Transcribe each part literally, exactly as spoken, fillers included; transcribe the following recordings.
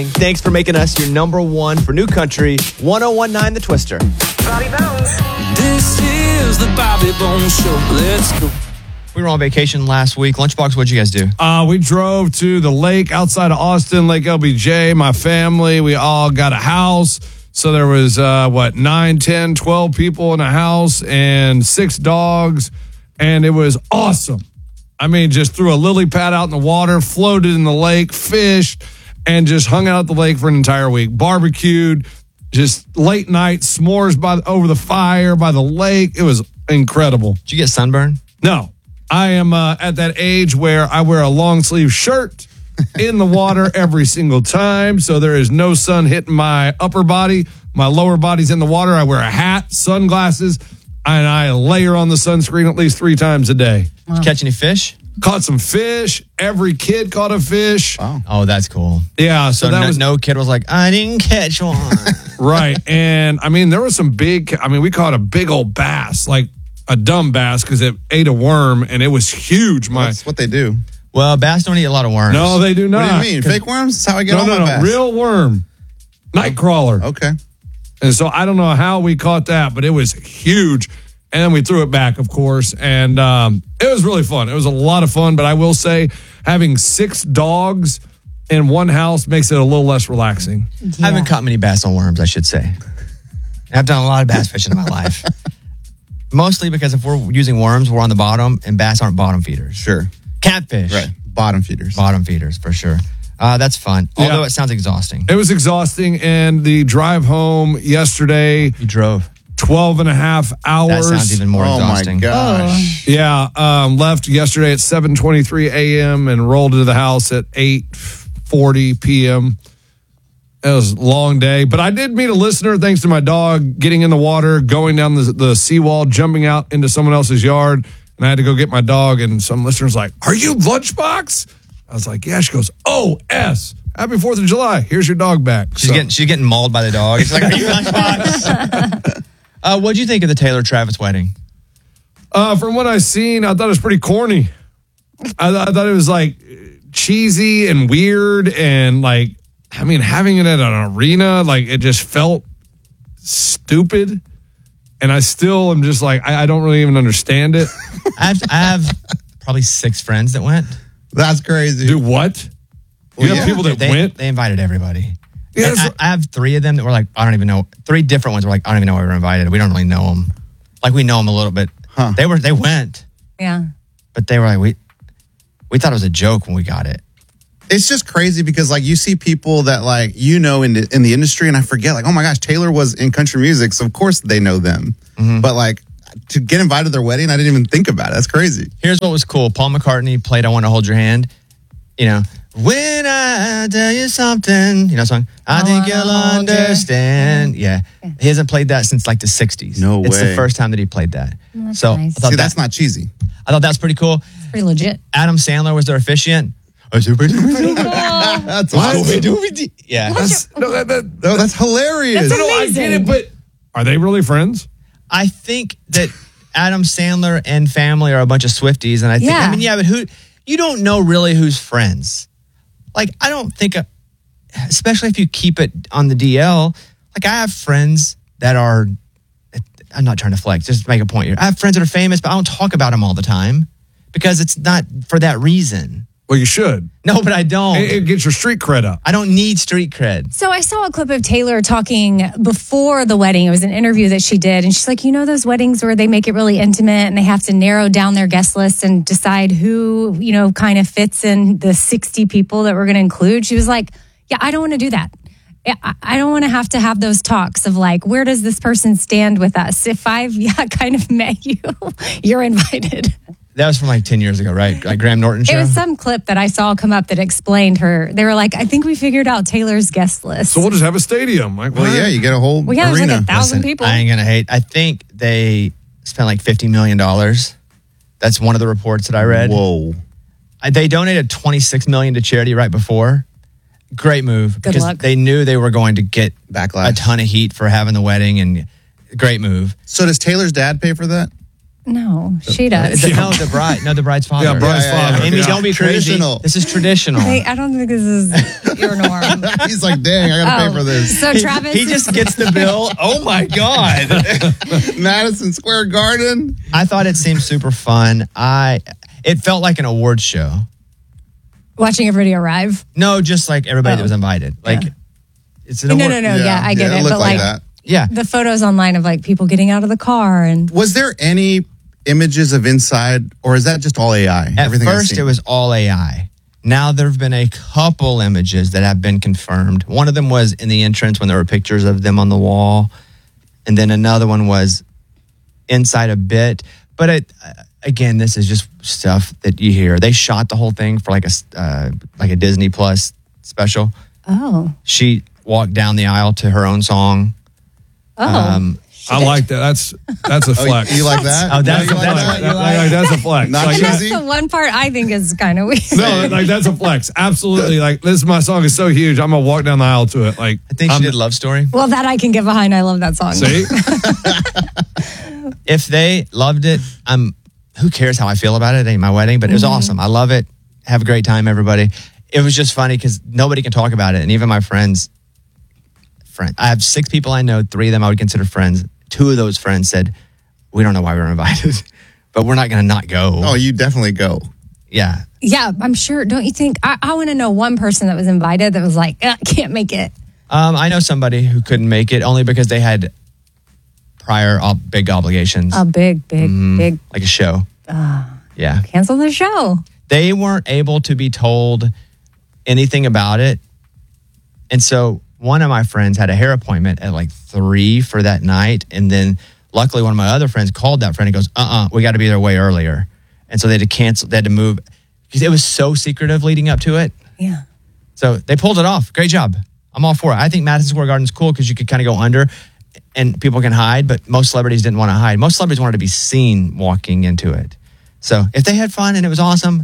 Thanks for making us your number one for New Country, one oh one nine The Twister. Bobby Bones. This is the Bobby Bones Show. Let's go. We were on vacation last week. Lunchbox, what'd you guys do? Uh, we drove to the lake outside of Austin, Lake L B J. My family, we all got a house. So there was, uh, what, nine, ten, twelve people in a house and six dogs. And it was awesome. I mean, just threw a lily pad out in the water, floated in the lake, fished, and just hung out at the lake for an entire week. Barbecued, just late night s'mores by over the fire by the lake. It was incredible. Did you get sunburn? No. I am uh, at that age where I wear a long sleeve shirt in the water every single time. So there is no sun hitting my upper body. My lower body's in the water. I wear a hat, sunglasses, and I layer on the sunscreen at least three times a day. Did you catch any fish? Caught some fish. Every kid caught a fish. Wow. Oh, that's cool. Yeah, so, So, that no, was no kid was like, I didn't catch one. right. And I mean, there was some big, I mean, we caught a big old bass, like a dumb bass because it ate a worm and it was huge. My That's what they do. Well, bass don't eat a lot of worms. No, they do not. What do you mean? Fake worms? That's how I get No, all no, my no. bass. Real worm. Nightcrawler. Okay. And so I don't know how we caught that, but it was huge. And then we threw it back, of course. And um, it was really fun. It was a lot of fun. But I will say, having six dogs in one house makes it a little less relaxing. I haven't caught many bass on worms, I should say. I've done a lot of bass fishing in my life. Mostly because if we're using worms, we're on the bottom, and bass aren't bottom feeders. Sure. Catfish. Right. Bottom feeders. Bottom feeders, for sure. Uh, that's fun. Yeah. Although it sounds exhausting. It was exhausting. And the drive home yesterday, You drove. twelve and a half hours. That sounds even more Oh exhausting. my gosh. Yeah, um, left yesterday at seven twenty-three a.m. and rolled into the house at eight forty p.m. It was a long day, but I did meet a listener thanks to my dog getting in the water, going down the, the seawall, jumping out into someone else's yard, and I had to go get my dog, and some listener's like, are you Lunchbox? I was like, yeah. She goes, oh, S. Happy fourth of July. Here's your dog back. She's So- getting she's getting mauled by the dog. It's like, are you Lunchbox? uh, what'd you think of the Taylor Travis wedding? Uh, from what I've seen, I thought it was pretty corny. I, th- I thought it was like cheesy and weird, and like, I mean, having it at an arena, like it just felt stupid. And I still am just like, I, I don't really even understand it. I have, I have probably six friends that went. That's crazy. Do what? You Well, have yeah. people that they, went. They invited everybody. Yeah, And that's- I, I have three of them that were like, I don't even know. Three different ones were like, I don't even know why we were invited. We don't really know them. Like we know them a little bit. Huh. They were they went, Yeah. but they were like, we we thought it was a joke when we got it. It's just crazy because like you see people that like you know in the, in the industry, and I forget like, oh my gosh, Taylor was in country music, so of course they know them. Mm-hmm. But like to get invited to their wedding, I didn't even think about it. That's crazy. Here's what was cool. Paul McCartney played I Want to Hold Your Hand. You know, when I tell you something, you know, song. I, I think wanna you'll hold your understand. Yeah. He hasn't played that since like the sixties. No It's way. the first time that he played that. That's so nice. I thought See, that, that's not cheesy. I thought that was pretty cool. Pretty legit. Adam Sandler was their officiant. That's What? Yeah. That's, no, that, that, No, that's hilarious. no, I get it, but are they really friends? I think that Adam Sandler and family are a bunch of Swifties, and I think, Yeah. I mean, yeah, but who, you don't know really who's friends. Like, I don't think, a, especially if you keep it on the D L, like, I have friends that are, I'm not trying to flex, just make a point here. I have friends that are famous, but I don't talk about them all the time because it's not for that reason. Well, you should. No, but I don't. It, it gets your street cred up. I don't need street cred. So I saw a clip of Taylor talking before the wedding. It was an interview that she did. And she's like, you know, those weddings where they make it really intimate and they have to narrow down their guest list and decide who, you know, kind of fits in the sixty people that we're going to include. She was like, yeah, I don't want to do that. I I don't want to have to have those talks of like, where does this person stand with us? If I've yeah, kind of met you, you're invited. That was from like ten years ago, right? Like Graham Norton show? It was some clip that I saw come up that explained her. They were like, I think we figured out Taylor's guest list. So we'll just have a stadium. Like, Well, what? yeah, you get a whole Well, yeah, there's arena. like a thousand Listen, people. I ain't gonna hate. I think they spent like fifty million dollars. That's one of the reports that I read. Whoa. I, they donated twenty-six million dollars to charity right before. Great move. Good because luck. they knew they were going to get Backlash. a ton of heat for having the wedding, and great move. So does Taylor's dad pay for that? No, she does. The- No, the bride. No, the bride's father. Yeah, bride's Yeah, yeah, yeah. father. Amy, Yeah. don't be crazy. Traditional. This is traditional. Hey, I don't think this is your norm. He's like, dang, I gotta pay for this. So Travis, He just gets the bill. Oh my God. Madison Square Garden. I thought it seemed super fun. I it felt like an awards show. watching everybody arrive. No, just like everybody that Oh. was invited. Like Yeah. it's an No, award. no, no. Yeah, I get yeah, it. looked But like like, that. Yeah. the photos online of like people getting out of the car and Was there any images of inside, or is that just all A I? At Everything I've first, seen? it was all A I. Now there have been a couple images that have been confirmed. One of them was in the entrance when there were pictures of them on the wall, and then another one was inside a bit. But it, again, this is just stuff that you hear. They shot the whole thing for like a uh, like a Disney Plus special. oh, She walked down the aisle to her own song. oh, Um, I like that. That's that's a Oh, flex. you like that? Oh, that's- You like that's that? what you That- like, that's a flex. Not Like, and that's cheesy? the one part I think is kind of weird. no, like that's a flex. Absolutely. Like this, my song is so huge. I'm gonna walk down the aisle to it. Like I think she I'm- did Love Story. Well, that I can get behind. I love that song. See, If they loved it, I'm. Who cares how I feel about it? It ain't my wedding, but it was awesome. I love it. Have a great time, everybody. It was just funny because nobody can talk about it, and even my friends. Friend, I have six people I know. Three of them I would consider friends. Two of those friends said, "We don't know why we were invited, but we're not going to not go." Oh, you definitely go. Yeah, Yeah, I'm sure. Don't you think? I, I want to know one person that was invited that was like, "Uh, can't make it. um, I know somebody who couldn't make it only because they had prior ob- big obligations, A big, big, big. like a show. yeah, Cancel the show. they weren't able to be told anything about it. And so one of my friends had a hair appointment at like three for that night. And then luckily one of my other friends called that friend and goes, uh-uh, we got to be there way earlier. And so they had to cancel, they had to move because it was so secretive leading up to it. Yeah. So they pulled it off. Great job. I'm all for it. I think Madison Square Garden's cool because you could kind of go under and people can hide, but most celebrities didn't want to hide. Most celebrities wanted to be seen walking into it. So if they had fun and it was awesome,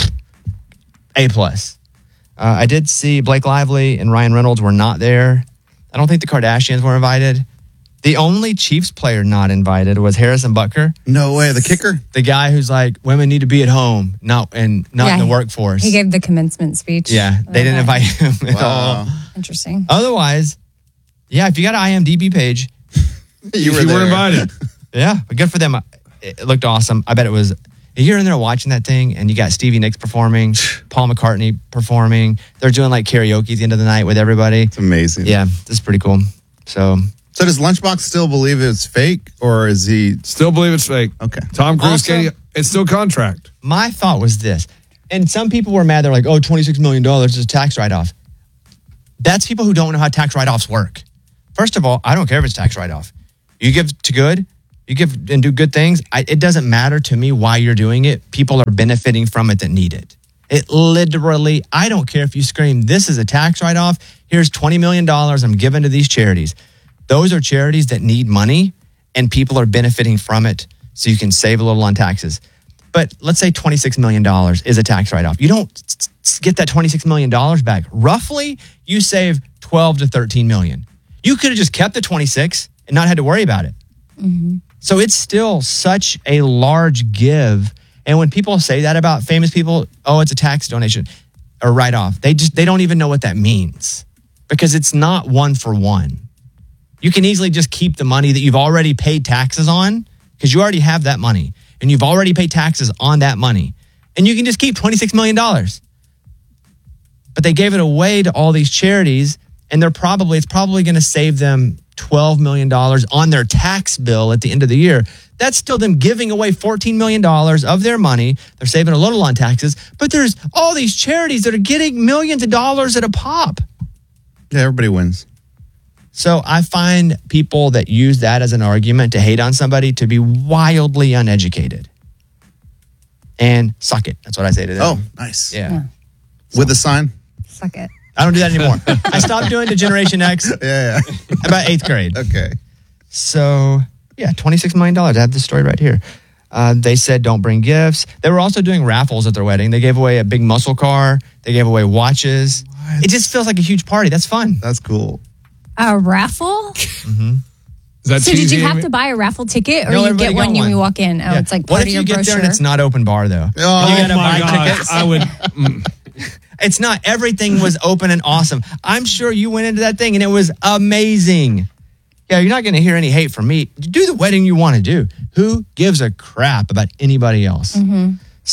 A plus. Uh, I did see Blake Lively and Ryan Reynolds were not there. I don't think the Kardashians were invited. The only Chiefs player not invited was Harrison Butker, No way. The kicker? the guy who's like, women need to be at home, not and not Yeah, in the he- workforce. He gave the commencement speech. yeah, they didn't invite him at all. Wow. Interesting. Otherwise, yeah, if you got an I M D B page, You were you there. were invited. yeah, but good for them. It looked awesome. I bet it was. You're in there watching that thing, and you got Stevie Nicks performing, Paul McCartney performing. They're doing like karaoke at the end of the night with everybody. It's amazing. Yeah, this is pretty cool. So So does Lunchbox still believe it's fake, or is he? Still believe it's fake. Okay. Tom Cruise, Also- Katie, it's still contract. my thought was this, and some people were mad. They're like, "Oh, twenty-six million dollars is a tax write-off." That's people who don't know how tax write-offs work. First of all, I don't care if it's tax write-off. You give to good, you give and do good things. I, it doesn't matter to me why you're doing it. People are benefiting from it that need it. It literally, I don't care if you scream, "This is a tax write-off. Here's twenty million dollars I'm giving to these charities." Those are charities that need money, and people are benefiting from it, so you can save a little on taxes. But let's say twenty-six million dollars is a tax write-off. You don't s- s- get that twenty-six million dollars back. Roughly, you save twelve to thirteen million. You could have just kept the twenty-six and not had to worry about it. So it's still such a large give. And when people say that about famous people, oh, it's a tax donation or write-off, they just they don't even know what that means because it's not one for one. You can easily just keep the money that you've already paid taxes on because you already have that money and you've already paid taxes on that money. And you can just keep twenty-six million dollars. But they gave it away to all these charities and they're probably, it's probably going to save them twelve million dollars on their tax bill at the end of the year. That's still them giving away fourteen million dollars of their money. They're saving a little on taxes, but there's all these charities that are getting millions of dollars at a pop. Yeah, everybody wins. So I find people that use that as an argument to hate on somebody to be wildly uneducated. And suck it. That's what I say to them. Oh, nice. yeah. With the sign? Suck it. I don't do that anymore. I stopped doing the Generation X Yeah, about eighth grade. yeah. Okay. So, yeah, twenty-six million dollars. I have this story right here. Uh, they said don't bring gifts. They were also doing raffles at their wedding. They gave away a big muscle car. They gave away watches. It just feels like a huge party. That's fun. That's cool. A raffle? Is Is that So did you cheesy, have Amy? to buy a raffle ticket, or No, you everybody get got one when one. you walk in? Oh, Yeah. it's like What part if of you your get brochure. there and it's not open bar though? Oh, you gotta my buy God. tickets. I would. mm. It's not. Everything was open and awesome. I'm sure you went into that thing and it was amazing. Yeah, you're not going to hear any hate from me. Do the wedding you want to do. Who gives a crap about anybody else? Mm-hmm.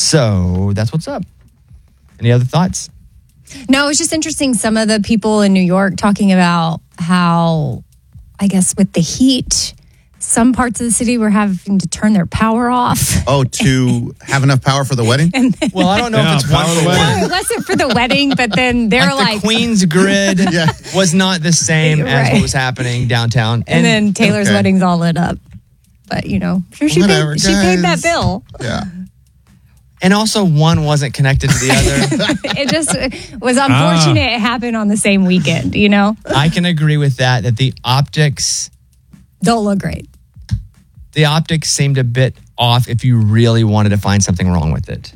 So that's what's up. Any other thoughts? No, it's just interesting. Some of the people in New York talking about how, I guess, with the heat, some parts of the city were having to turn their power off. Oh, to have enough power for the wedding? Well, I don't know Yeah, if it's one power for the one. wedding. No, it wasn't for the wedding, but then they're Like, like, the Queen's grid Yeah. was not the same as Right. what was happening downtown. and then Taylor's okay. wedding's all lit up. But you know, sure she Whatever, paid, she paid that guys. bill. Yeah. And also, one wasn't connected to the other. It just was unfortunate. It happened on the same weekend. You know, I can agree with that. That the optics, don't look great. the optics seemed a bit off. If you really wanted to find something wrong with it,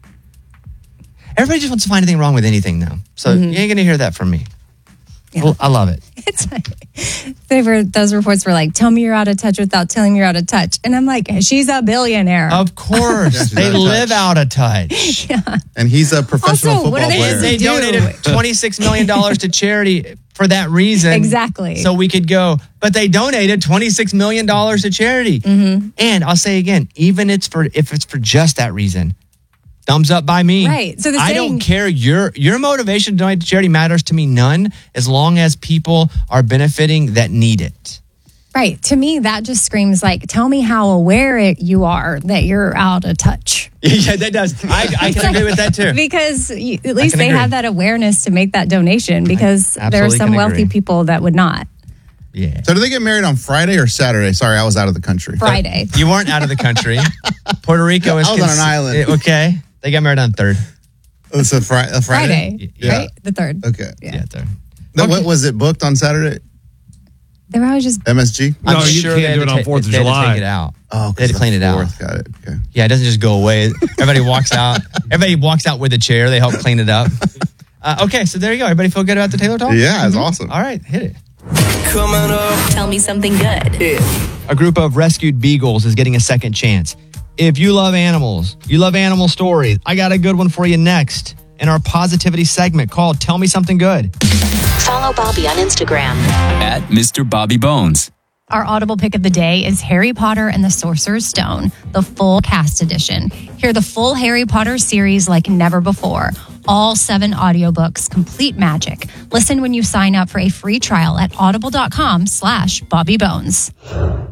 everybody just wants to find anything wrong with anything now. So you ain't gonna hear that from me. Yeah. Well, I love it. It's like they were those reports were like, "Tell me you're out of touch without telling me you're out of touch," and I'm like, "She's a billionaire." Of course, she's they out of live touch. out of touch. And he's a professional Also, what football are they player. supposed They do? donated twenty-six million dollars to charity for that reason. Exactly. So we could go. But they donated twenty-six million dollars to charity. Mm-hmm. And I'll say again, even it's for if it's for just that reason, thumbs up by me. Right. So the I saying- don't care. Your your motivation to donate to charity matters to me none, as long as people are benefiting that need it. Right. To me, that just screams like, "Tell me how aware it, you are that you're out of touch." Yeah, that does. I, I can agree with that too. Because you, at least can they agree. have that awareness to make that donation. Because there are absolutely some can wealthy agree. people that would not. Yeah. So do they get married on Friday or Saturday? Sorry, I was out of the country. Friday. You weren't out of the country. Puerto Rico is I was on an island. Okay. They got married on third. It's a, fri- a Friday. Friday. Yeah. Right? The third. Okay. Yeah. Yeah, third. Now, What was it booked on Saturday? They were always just M S G? No, I'm you sure can't they had do it to on ta- fourth of they had to July. take it out. Oh, They had to clean it out. Got it. Okay. Yeah, it doesn't just go away. Everybody walks out. Everybody walks out with a chair. They help clean it up. Uh, okay, so there you go. Everybody feel good about the Taylor talk? Yeah, it's awesome. All right, hit it. Coming up. Tell me something good. A group of rescued beagles is getting a second chance. If you love animals, you love animal stories, I got a good one for you next in our positivity segment called Tell Me Something Good. Follow Bobby on Instagram. At Mister Bobby Bones. Our audible pick of the day is Harry Potter and the Sorcerer's Stone, the full cast edition. Hear the full Harry Potter series like never before. All seven audiobooks, complete magic. Listen when you sign up for a free trial at audible.com slash Bobby Bones.